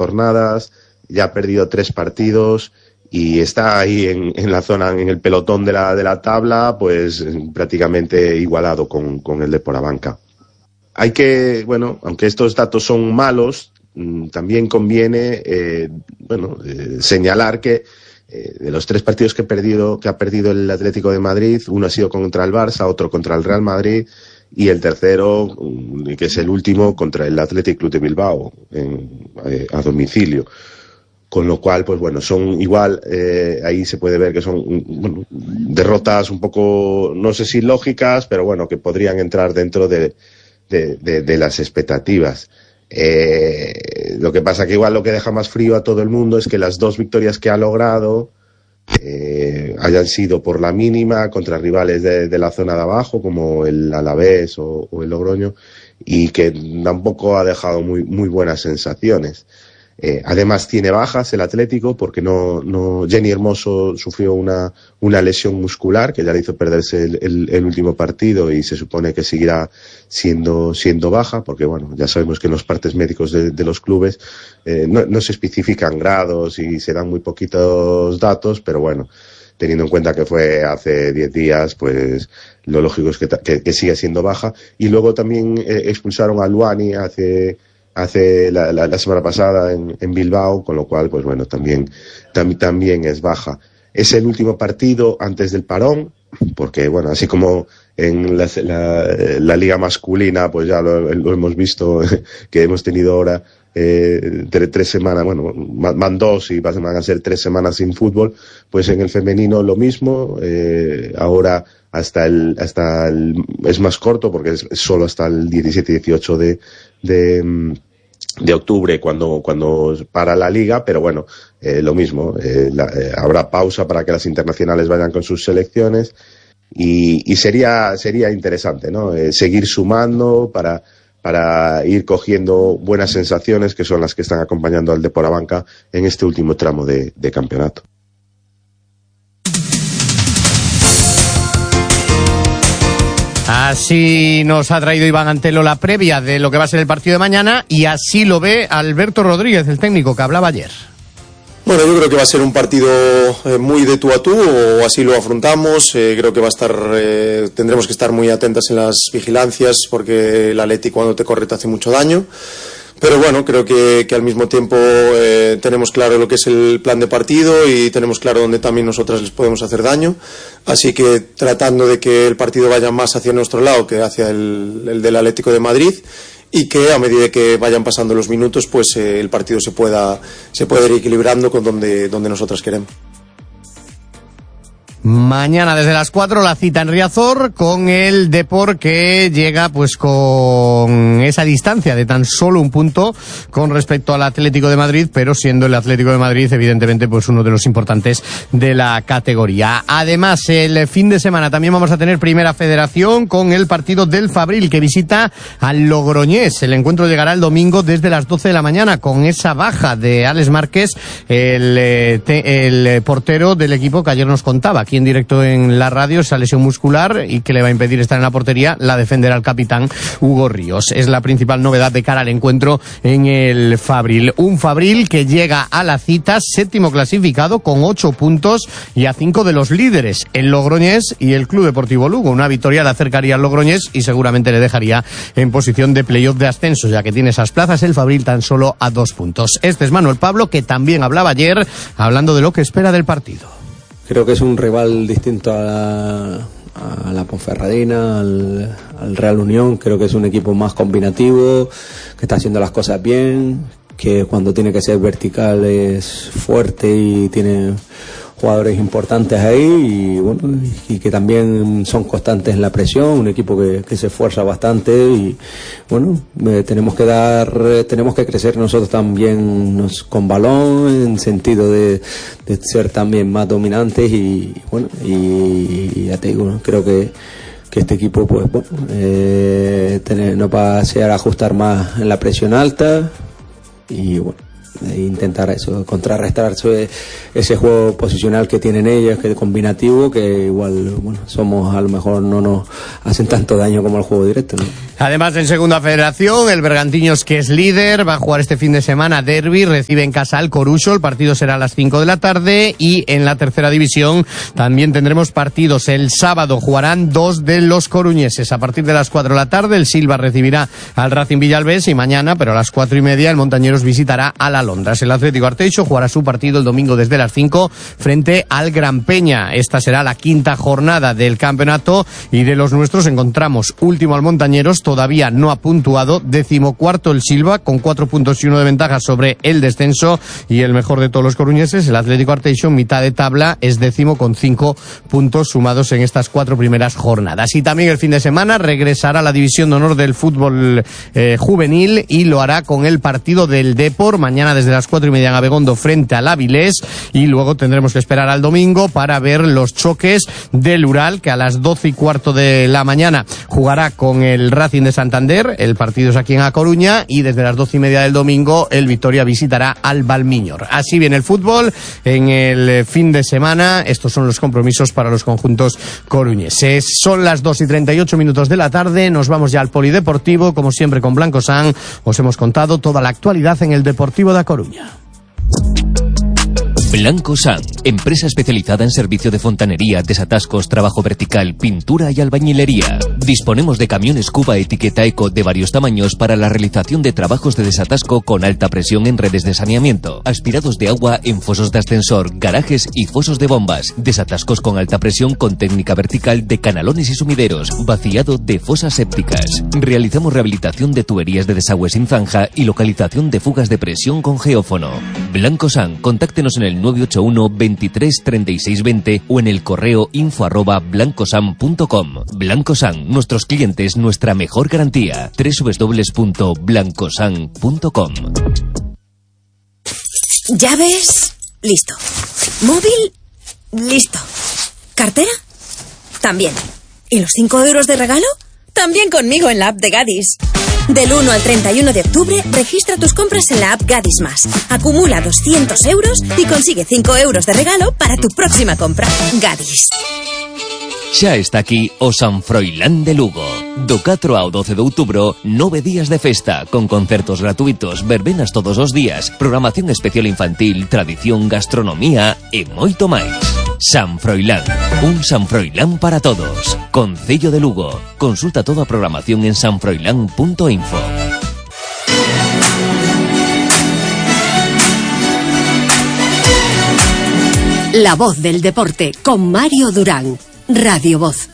jornadas, ya ha perdido 3 partidos y está ahí en la zona, en el pelotón de la tabla, pues prácticamente igualado con el Depor Abanca. Hay que, bueno, aunque estos datos son malos, también conviene señalar que de los 3 partidos que ha perdido el Atlético de Madrid, uno ha sido contra el Barça, otro contra el Real Madrid y el tercero, que es el último, contra el Athletic Club de Bilbao a domicilio. Con lo cual, pues bueno, son igual, ahí se puede ver que son derrotas un poco, no sé si lógicas, pero bueno, que podrían entrar dentro de las expectativas. Lo que pasa que igual lo que deja más frío a todo el mundo es que las 2 victorias que ha logrado hayan sido por la mínima contra rivales de la zona de abajo como el Alavés o el Logroño, y que tampoco ha dejado muy buenas sensaciones. Además tiene bajas el Atlético porque no Jenny Hermoso sufrió una lesión muscular que ya le hizo perderse el último partido y se supone que seguirá siendo baja porque bueno, ya sabemos que en los partes médicos de los clubes no se especifican grados y se dan muy poquitos datos, pero bueno, teniendo en cuenta que fue hace 10 días, pues lo lógico es que siga siendo baja. Y luego también expulsaron a Luani hace la semana pasada en Bilbao, con lo cual, pues bueno, también es baja. Es el último partido antes del parón, porque bueno, así como en la liga masculina, pues ya lo hemos visto, que hemos tenido ahora 3 semanas, bueno, van 2 y van a ser 3 semanas sin fútbol, pues en el femenino lo mismo, ahora hasta el es más corto porque es solo hasta el 17-18 de octubre cuando para la liga, pero bueno, lo mismo, habrá pausa para que las internacionales vayan con sus selecciones y sería interesante, ¿no? Seguir sumando para ir cogiendo buenas sensaciones que son las que están acompañando al Depor Abanca en este último tramo de campeonato. Así nos ha traído Iván Antelo la previa de lo que va a ser el partido de mañana y así lo ve Alberto Rodríguez, el técnico que hablaba ayer. Bueno, yo creo que va a ser un partido muy de tú a tú, o así lo afrontamos. Creo que va a estar, tendremos que estar muy atentas en las vigilancias porque el Atleti cuando te corre te hace mucho daño. Pero bueno, creo que al mismo tiempo tenemos claro lo que es el plan de partido y tenemos claro dónde también nosotras les podemos hacer daño. Así que tratando de que el partido vaya más hacia nuestro lado que hacia el del Atlético de Madrid, y que a medida que vayan pasando los minutos, pues el partido se pueda ir equilibrando con donde nosotras queremos. Mañana desde las 4 la cita en Riazor con el Depor, que llega pues con esa distancia de tan solo un punto con respecto al Atlético de Madrid, pero siendo el Atlético de Madrid evidentemente pues uno de los importantes de la categoría. Además, el fin de semana también vamos a tener Primera Federación con el partido del Fabril que visita al Logroñés. El encuentro llegará el domingo desde las 12 de la mañana con esa baja de Alex Márquez, el portero del equipo que ayer nos contaba aquí en directo en la radio, esa lesión muscular y que le va a impedir estar en la portería. La defenderá el capitán Hugo Ríos. Es la principal novedad de cara al encuentro en el Fabril. Un Fabril que llega a la cita séptimo clasificado con 8 puntos y a 5 de los líderes, el Logroñés y el Club Deportivo Lugo. Una victoria le acercaría al Logroñés y seguramente le dejaría en posición de playoff de ascenso, ya que tiene esas plazas el Fabril tan solo a 2 puntos. Este es Manuel Pablo, que también hablaba ayer hablando de lo que espera del partido. Creo que es un rival distinto a la Ponferradina, al Real Unión. Creo que es un equipo más combinativo, que está haciendo las cosas bien, que cuando tiene que ser vertical es fuerte y tiene jugadores importantes ahí y bueno, y que también son constantes en la presión, un equipo que se esfuerza bastante y bueno, tenemos que crecer nosotros también con balón, en sentido de ser también más dominantes y bueno, y ya te digo, creo que este equipo pues bueno, nos va a hacer ajustar más en la presión alta y bueno, intentar eso, contrarrestar ese juego posicional que tienen ellos, que es combinativo, que igual, bueno, somos, a lo mejor no nos hacen tanto daño como el juego directo, ¿no? Además, en Segunda Federación, el Bergantiños, que es líder, va a jugar este fin de semana derbi, recibe en casa al Coruso, el partido será a las 5 de la tarde, y en la Tercera División también tendremos partidos. El sábado jugarán 2 de los coruñeses. A partir de las 4 de la tarde, el Silva recibirá al Racing Villalbés, y mañana, pero a las 4:30, el Montañeros visitará al Alondras. El Atlético Arteixo jugará su partido el domingo desde las 5 frente al Gran Peña. Esta será la 5ª jornada del campeonato, y de los nuestros encontramos último al Montañeros, todavía no ha puntuado, 14º el Silva con 4 puntos y 1 de ventaja sobre el descenso, y el mejor de todos los coruñeses, el Atlético Arteixo, mitad de tabla, es 10º con 5 puntos sumados en estas 4 primeras jornadas. Y también el fin de semana regresará la división de honor del fútbol juvenil, y lo hará con el partido del Depor mañana desde las 4:30 en Abegondo frente al Avilés, y luego tendremos que esperar al domingo para ver los choques del Ural, que a las 12:15 de la mañana jugará con el Racing de Santander. El partido es aquí en A Coruña, y desde las 12:30 del domingo el Vitoria visitará al Valmiñor. Así viene el fútbol en el fin de semana. Estos son los compromisos para los conjuntos coruñeses. Son las 2:38 de la tarde. Nos vamos ya al polideportivo, como siempre con Blanco San. Os hemos contado toda la actualidad en el Deportivo de A Coruña. Blanco San, empresa especializada en servicio de fontanería, desatascos, trabajo vertical, pintura y albañilería. Disponemos de camiones Cuba etiqueta Eco de varios tamaños para la realización de trabajos de desatasco con alta presión en redes de saneamiento, aspirados de agua en fosos de ascensor, garajes y fosos de bombas, desatascos con alta presión con técnica vertical de canalones y sumideros, vaciado de fosas sépticas. Realizamos rehabilitación de tuberías de desagüe sin zanja y localización de fugas de presión con geófono. Blanco San, contáctenos en el 981 23 36 20 o en el correo info@blancosan.com. Blanco San, nuestros clientes, nuestra mejor garantía. www.blancosan.com. Llaves, listo. Móvil, listo. ¿Cartera? También. ¿Y los 5 euros de regalo? También conmigo en la app de Gadis. Del 1 al 31 de octubre, registra tus compras en la app Gadis Más. Acumula 200 euros y consigue 5 euros de regalo para tu próxima compra. Gadis. Xa está aquí o San Froilán de Lugo. Do 4 ao 12 de outubro, 9 días de festa, con concertos gratuitos, verbenas todos os días, programación especial infantil, tradición, gastronomía e moito máis. San Froilán, un San Froilán para todos. Concello de Lugo. Consulta toda a programación en sanfroilán.info. La voz del deporte con Mario Durán. Radio Voz.